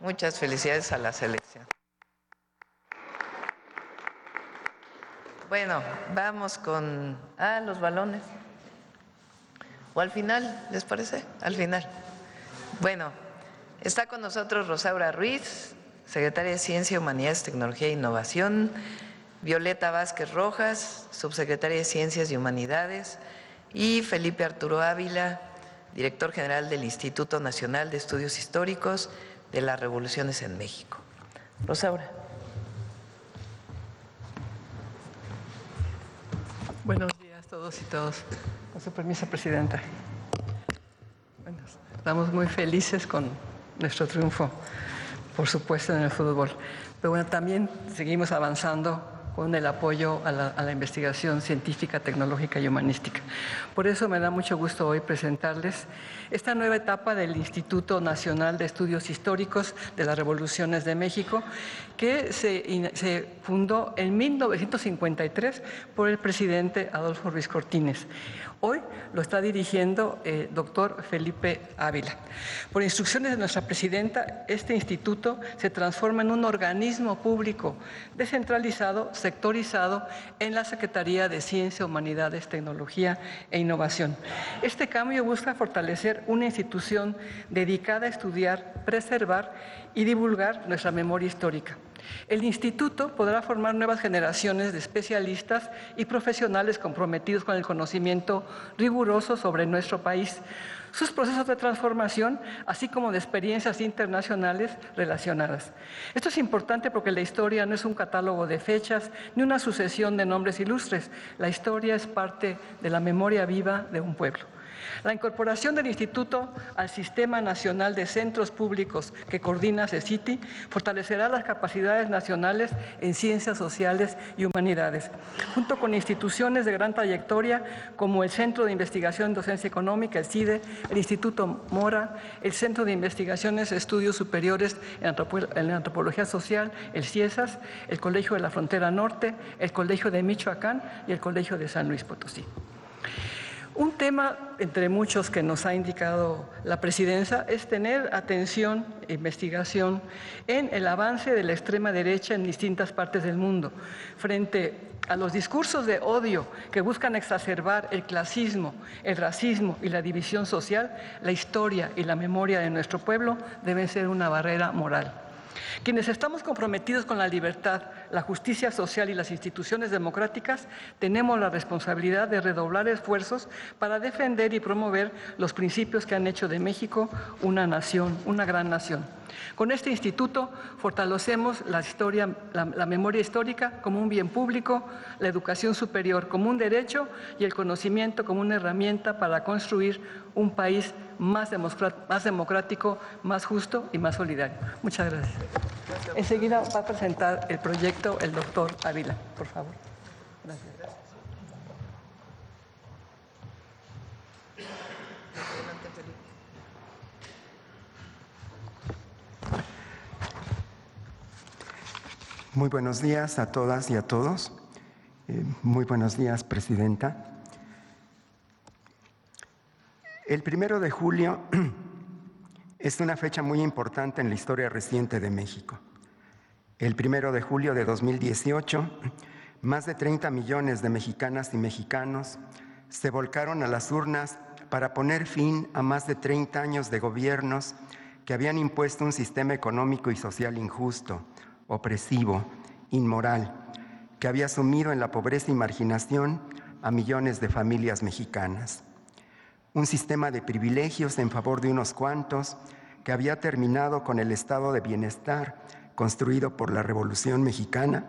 Muchas felicidades a la selección. Bueno, vamos con los balones. ¿O al final, les parece? Al final. Bueno, está con nosotros Rosaura Ruiz, secretaria de Ciencia, Humanidades, Tecnología e Innovación, Violeta Vázquez Rojas, subsecretaria de Ciencias y Humanidades, y Felipe Arturo Ávila, director general del Instituto Nacional de Estudios Históricos de las Revoluciones en México. Rosaura. Buenos días a todos y todas. Con su permiso, Presidenta. Bueno, estamos muy felices con nuestro triunfo, por supuesto, en el fútbol. Pero bueno, también seguimos avanzando con el apoyo a la investigación científica, tecnológica y humanística. Por eso me da mucho gusto hoy presentarles esta nueva etapa del Instituto Nacional de Estudios Históricos de las Revoluciones de México, que se fundó en 1953 por el presidente Adolfo Ruiz Cortines. Hoy lo está dirigiendo el doctor Felipe Ávila. Por instrucciones de nuestra presidenta, este instituto se transforma en un organismo público descentralizado, sectorizado en la Secretaría de Ciencia, Humanidades, Tecnología e Innovación. Este cambio busca fortalecer una institución dedicada a estudiar, preservar y divulgar nuestra memoria histórica. El instituto podrá formar nuevas generaciones de especialistas y profesionales comprometidos con el conocimiento riguroso sobre nuestro país, sus procesos de transformación, así como de experiencias internacionales relacionadas. Esto es importante porque la historia no es un catálogo de fechas ni una sucesión de nombres ilustres. La historia es parte de la memoria viva de un pueblo. La incorporación del Instituto al Sistema Nacional de Centros Públicos que coordina CECITI fortalecerá las capacidades nacionales en ciencias sociales y humanidades, junto con instituciones de gran trayectoria como el Centro de Investigación en Docencia Económica, el CIDE, el Instituto Mora, el Centro de Investigaciones y Estudios Superiores en Antropología Social, el CIESAS, el Colegio de la Frontera Norte, el Colegio de Michoacán y el Colegio de San Luis Potosí. Un tema, entre muchos, que nos ha indicado la presidencia es tener atención e investigación en el avance de la extrema derecha en distintas partes del mundo. Frente a los discursos de odio que buscan exacerbar el clasismo, el racismo y la división social, la historia y la memoria de nuestro pueblo deben ser una barrera moral. Quienes estamos comprometidos con la libertad, la justicia social y las instituciones democráticas, tenemos la responsabilidad de redoblar esfuerzos para defender y promover los principios que han hecho de México una nación, una gran nación. Con este instituto fortalecemos la memoria histórica como un bien público, la educación superior como un derecho y el conocimiento como una herramienta para construir un país más democrático, más justo y más solidario. Muchas gracias. Enseguida va a presentar el proyecto el doctor Ávila, por favor. Gracias. Muy buenos días a todas y a todos. Muy buenos días, Presidenta. El 1 de julio es una fecha muy importante en la historia reciente de México. El 1 de julio de 2018, más de 30 millones de mexicanas y mexicanos se volcaron a las urnas para poner fin a más de 30 años de gobiernos que habían impuesto un sistema económico y social injusto, opresivo, inmoral, que había sumido en la pobreza y marginación a millones de familias mexicanas. Un sistema de privilegios en favor de unos cuantos que había terminado con el estado de bienestar construido por la Revolución Mexicana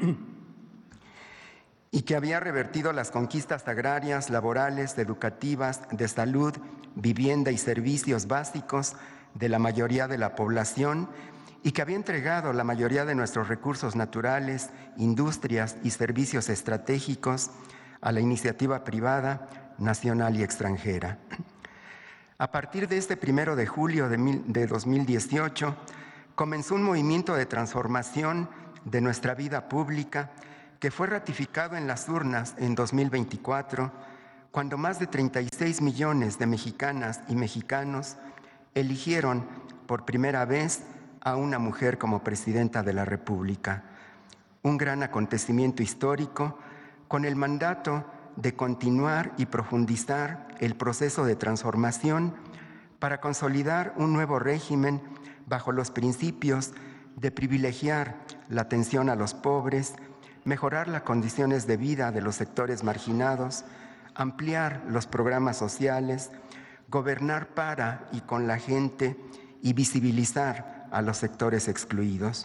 y que había revertido las conquistas agrarias, laborales, educativas, de salud, vivienda y servicios básicos de la mayoría de la población y que había entregado la mayoría de nuestros recursos naturales, industrias y servicios estratégicos a la iniciativa privada, nacional y extranjera. A partir de este 1 de julio de 2018, comenzó un movimiento de transformación de nuestra vida pública que fue ratificado en las urnas en 2024, cuando más de 36 millones de mexicanas y mexicanos eligieron por primera vez a una mujer como presidenta de la República. Un gran acontecimiento histórico con el mandato de continuar y profundizar el proceso de transformación para consolidar un nuevo régimen bajo los principios de privilegiar la atención a los pobres, mejorar las condiciones de vida de los sectores marginados, ampliar los programas sociales, gobernar para y con la gente y visibilizar a los sectores excluidos.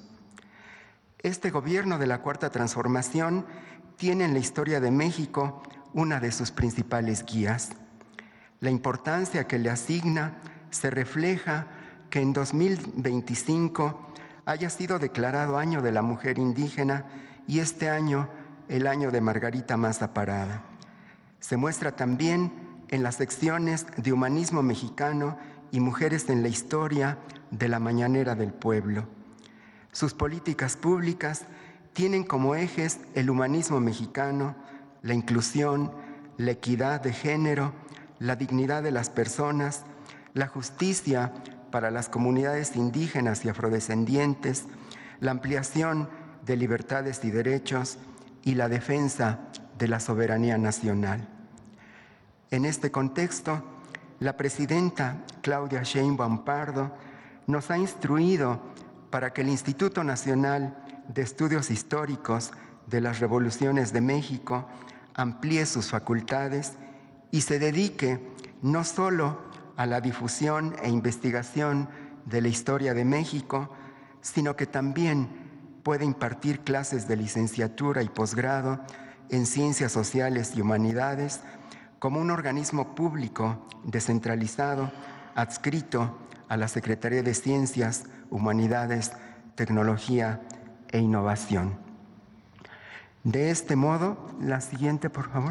Este gobierno de la Cuarta Transformación tiene en la historia de México una de sus principales guías. La importancia que le asigna se refleja que en 2025 haya sido declarado Año de la Mujer Indígena y este año el Año de Margarita Maza Parada. Se muestra también en las secciones de Humanismo Mexicano y Mujeres en la Historia de la Mañanera del Pueblo. Sus políticas públicas tienen como ejes el humanismo mexicano, la inclusión, la equidad de género, la dignidad de las personas, la justicia para las comunidades indígenas y afrodescendientes, la ampliación de libertades y derechos y la defensa de la soberanía nacional. En este contexto, la presidenta Claudia Sheinbaum Pardo nos ha instruido para que el Instituto Nacional de Estudios Históricos de las Revoluciones de México amplíe sus facultades y se dedique no solo a la difusión e investigación de la historia de México, sino que también puede impartir clases de licenciatura y posgrado en Ciencias Sociales y Humanidades como un organismo público descentralizado adscrito a la Secretaría de Ciencias, Humanidades, Tecnología e Innovación. De este modo, la siguiente, por favor.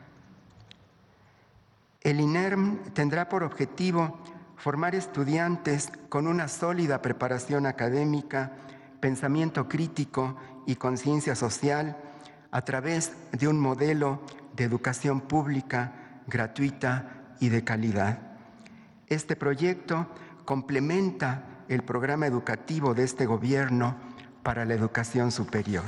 El INERM tendrá por objetivo formar estudiantes con una sólida preparación académica, pensamiento crítico y conciencia social a través de un modelo de educación pública, gratuita y de calidad. Este proyecto complementa el programa educativo de este gobierno para la educación superior.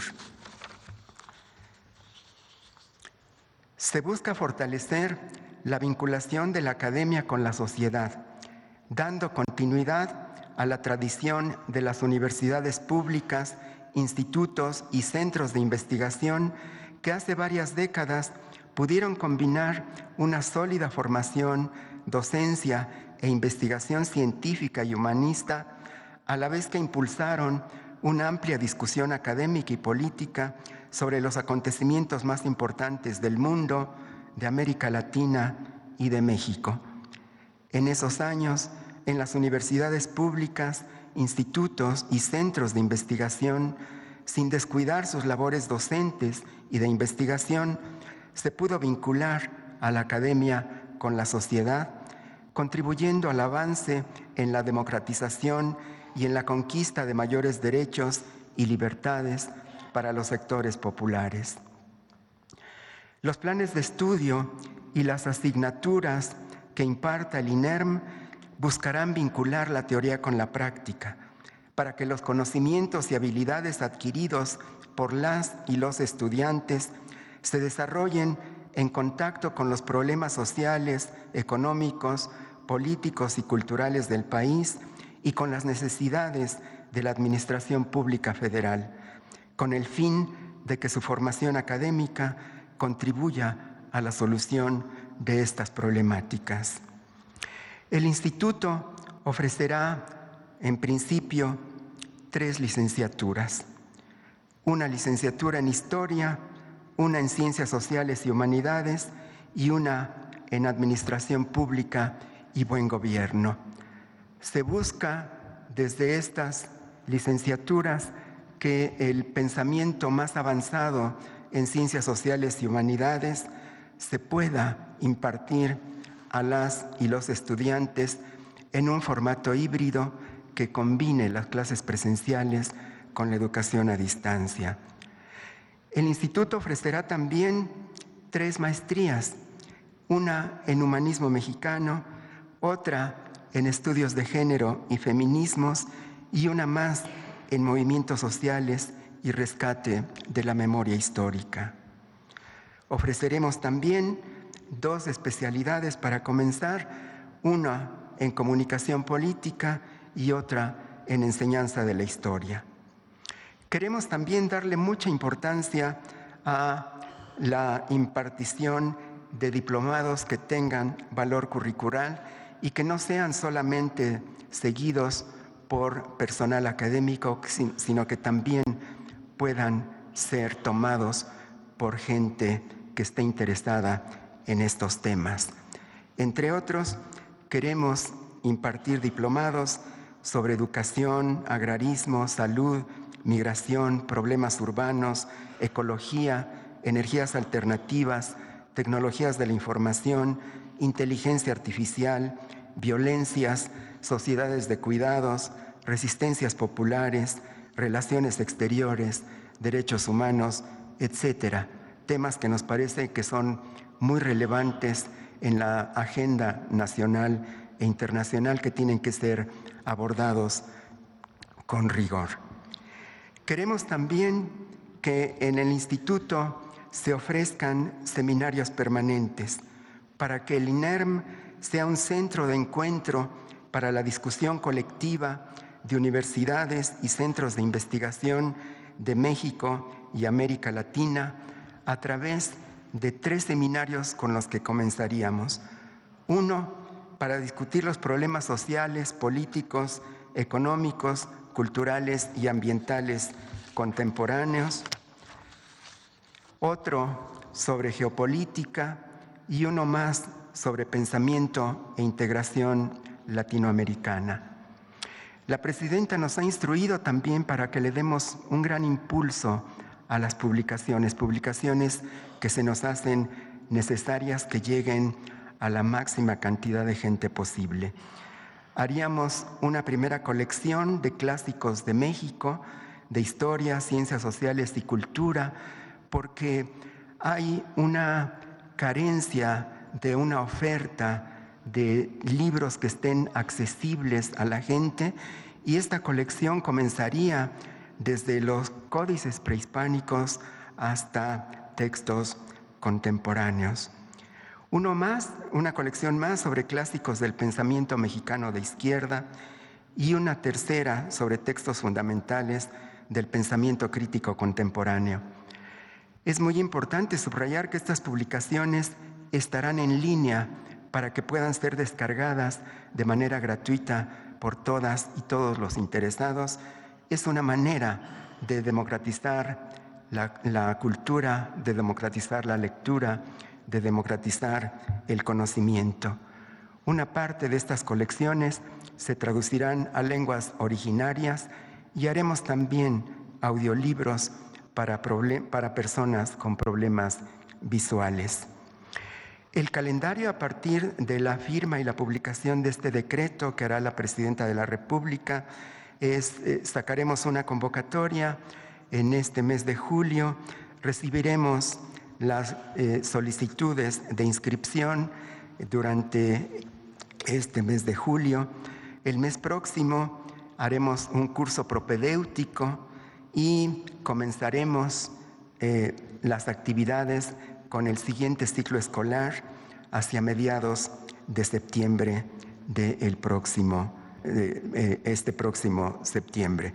Se busca fortalecer la vinculación de la academia con la sociedad, dando continuidad a la tradición de las universidades públicas, institutos y centros de investigación que hace varias décadas pudieron combinar una sólida formación, docencia e investigación científica y humanista, a la vez que impulsaron una amplia discusión académica y política sobre los acontecimientos más importantes del mundo, de América Latina y de México. En esos años, en las universidades públicas, institutos y centros de investigación, sin descuidar sus labores docentes y de investigación, se pudo vincular a la academia con la sociedad, contribuyendo al avance en la democratización y en la conquista de mayores derechos y libertades para los sectores populares. Los planes de estudio y las asignaturas que imparta el INERM buscarán vincular la teoría con la práctica, para que los conocimientos y habilidades adquiridos por las y los estudiantes se desarrollen en contacto con los problemas sociales, económicos, políticos y culturales del país y con las necesidades de la Administración Pública Federal, con el fin de que su formación académica contribuya a la solución de estas problemáticas. El instituto ofrecerá, en principio, 3 licenciaturas: una licenciatura en Historia, una en Ciencias Sociales y Humanidades y una en Administración Pública y Buen Gobierno. Se busca desde estas licenciaturas que el pensamiento más avanzado en Ciencias Sociales y Humanidades se pueda impartir a las y los estudiantes en un formato híbrido que combine las clases presenciales con la educación a distancia. El instituto ofrecerá también 3 maestrías, una en Humanismo Mexicano, otra en Estudios de Género y Feminismos y una más en movimientos sociales y rescate de la memoria histórica. Ofreceremos también 2 especialidades para comenzar, una en comunicación política y otra en enseñanza de la historia. Queremos también darle mucha importancia a la impartición de diplomados que tengan valor curricular y que no sean solamente seguidos por personal académico, sino que también puedan ser tomados por gente que esté interesada en estos temas. Entre otros, queremos impartir diplomados sobre educación, agrarismo, salud, migración, problemas urbanos, ecología, energías alternativas, tecnologías de la información, inteligencia artificial, violencias, sociedades de cuidados, resistencias populares, relaciones exteriores, derechos humanos, etcétera. Temas que nos parece que son muy relevantes en la agenda nacional e internacional que tienen que ser abordados con rigor. Queremos también que en el instituto se ofrezcan seminarios permanentes para que el INERM sea un centro de encuentro para la discusión colectiva de universidades y centros de investigación de México y América Latina a través de 3 seminarios con los que comenzaríamos. Uno, para discutir los problemas sociales, políticos, económicos, culturales y ambientales contemporáneos. Otro sobre geopolítica y uno más sobre pensamiento e integración latinoamericana. La presidenta nos ha instruido también para que le demos un gran impulso a las publicaciones que se nos hacen necesarias que lleguen a la máxima cantidad de gente posible. Haríamos una primera colección de clásicos de México, de historia, ciencias sociales y cultura, porque hay una carencia de una oferta de libros que estén accesibles a la gente, y esta colección comenzaría desde los códices prehispánicos hasta textos contemporáneos. Una colección más sobre clásicos del pensamiento mexicano de izquierda y una tercera sobre textos fundamentales del pensamiento crítico contemporáneo. Es muy importante subrayar que estas publicaciones estarán en línea para que puedan ser descargadas de manera gratuita por todas y todos los interesados. Es una manera de democratizar la cultura, de democratizar la lectura, de democratizar el conocimiento. Una parte de estas colecciones se traducirán a lenguas originarias y haremos también audiolibros para personas con problemas visuales. El calendario a partir de la firma y la publicación de este decreto que hará la Presidenta de la República es, sacaremos una convocatoria en este mes de julio, recibiremos las solicitudes de inscripción durante este mes de julio. El mes próximo haremos un curso propedéutico y comenzaremos las actividades con el siguiente ciclo escolar hacia mediados de septiembre este próximo septiembre.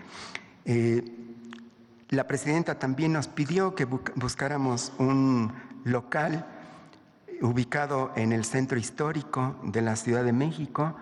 La presidenta también nos pidió que buscáramos un local ubicado en el centro histórico de la Ciudad de México.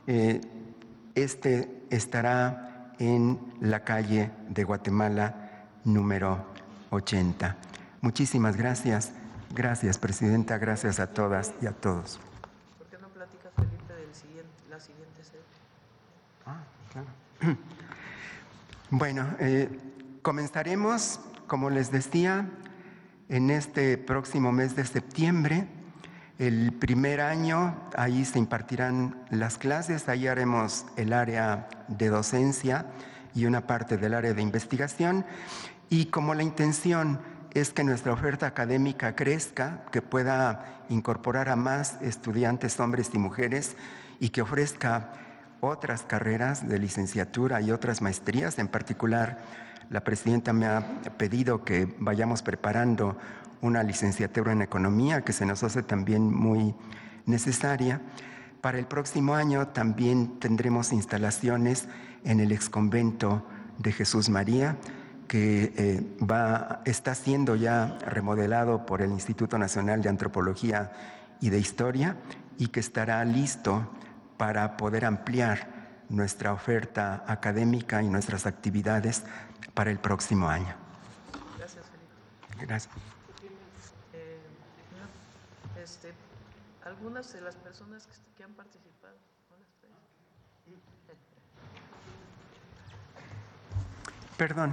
Este estará en la calle de Guatemala número 80. Muchísimas gracias. Gracias, presidenta. Gracias a todas y a todos. ¿Por qué no platica, Felipe, de la siguiente sede? Claro. Bueno, comenzaremos, como les decía, en este próximo mes de septiembre. El primer año, ahí se impartirán las clases, ahí haremos el área de docencia y una parte del área de investigación. Y como la intención es que nuestra oferta académica crezca, que pueda incorporar a más estudiantes, hombres y mujeres, y que ofrezca otras carreras de licenciatura y otras maestrías. En particular, la presidenta me ha pedido que vayamos preparando una licenciatura en economía, que se nos hace también muy necesaria. Para el próximo año también tendremos instalaciones en el exconvento de Jesús María, que está siendo ya remodelado por el Instituto Nacional de Antropología y de Historia, y que estará listo para poder ampliar nuestra oferta académica y nuestras actividades para el próximo año. Gracias, Felipe. Gracias. Algunas de las personas que han participado, ¿no las traes? Perdón.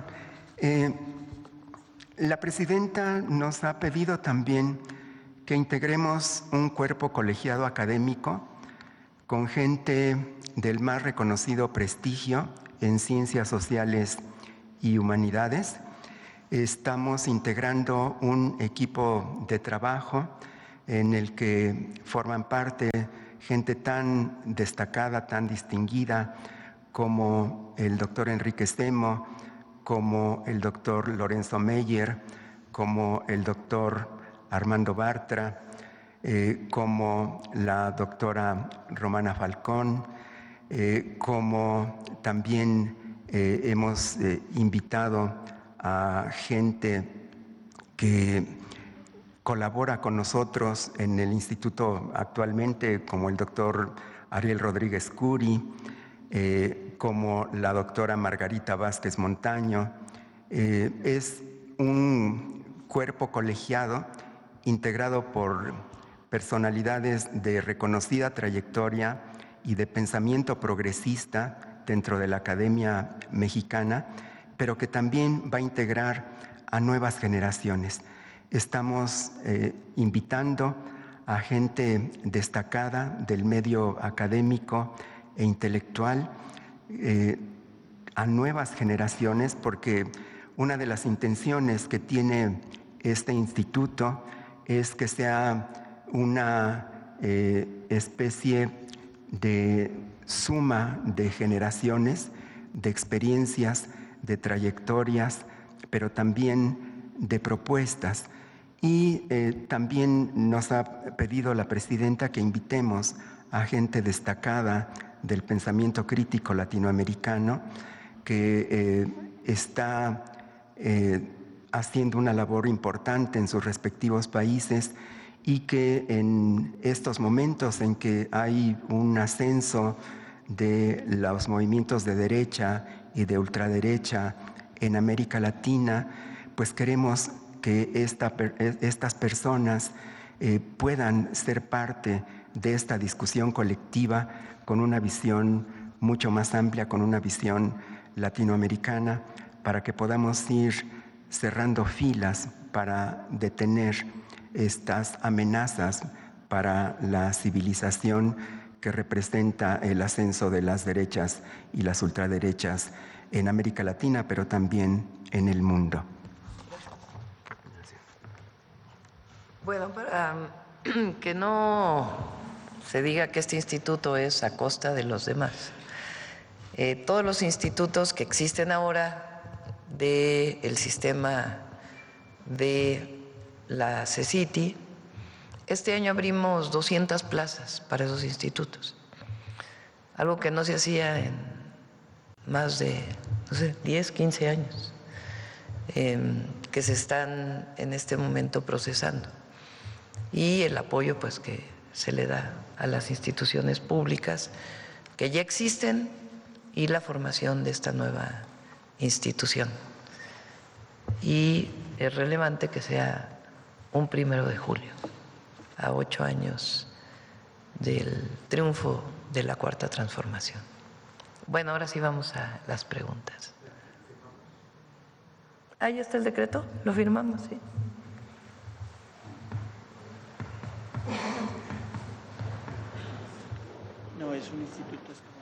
La presidenta nos ha pedido también que integremos un cuerpo colegiado académico con gente del más reconocido prestigio en ciencias sociales y humanidades. Estamos integrando un equipo de trabajo en el que forman parte gente tan destacada, tan distinguida como el doctor Enrique Stemo, como el doctor Lorenzo Meyer, como el doctor Armando Bartra, como la doctora Romana Falcón, como también hemos invitado a gente que colabora con nosotros en el instituto actualmente, como el doctor Ariel Rodríguez Curi, como la doctora Margarita Vázquez Montaño. Es un cuerpo colegiado integrado por personalidades de reconocida trayectoria y de pensamiento progresista dentro de la academia mexicana, pero que también va a integrar a nuevas generaciones. Estamos invitando a gente destacada del medio académico e intelectual, a nuevas generaciones, porque una de las intenciones que tiene este instituto es que sea una especie de suma de generaciones, de experiencias, de trayectorias, pero también de propuestas. Y también nos ha pedido la presidenta que invitemos a gente destacada del pensamiento crítico latinoamericano que está haciendo una labor importante en sus respectivos países y que en estos momentos en que hay un ascenso de los movimientos de derecha y de ultraderecha en América Latina, pues queremos que estas personas puedan ser parte de esta discusión colectiva con una visión mucho más amplia, con una visión latinoamericana, para que podamos ir cerrando filas para detener estas amenazas para la civilización que representa el ascenso de las derechas y las ultraderechas en América Latina, pero también en el mundo. Bueno, para que no se diga que este instituto es a costa de los demás, todos los institutos que existen ahora del sistema de la CECITI, este año abrimos 200 plazas para esos institutos, algo que no se hacía en más de, no sé, 10, 15 años, que se están en este momento procesando. Y el apoyo pues que se le da a las instituciones públicas que ya existen y la formación de esta nueva institución. Y es relevante que sea un 1 de julio, a 8 años del triunfo de la Cuarta Transformación. Bueno, ahora sí vamos a las preguntas. Ahí está el decreto, lo firmamos, sí. No, es un instituto.